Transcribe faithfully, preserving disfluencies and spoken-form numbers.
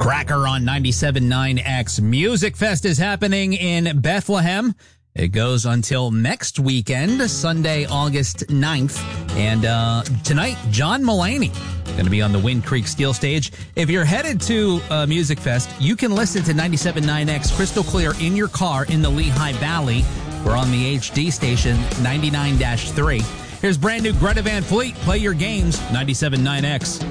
Cracker on ninety-seven point nine X. Music Fest is happening in Bethlehem. It goes until next weekend, Sunday, August ninth. And uh, tonight, John Mulaney going to be on the Wind Creek Steel Stage. If you're headed to uh, Music Fest, you can listen to ninety-seven point nine X crystal clear in your car in the Lehigh Valley. We're on the H D station, ninety-nine point three. Here's brand new Greta Van Fleet. Play your games, ninety-seven point nine X.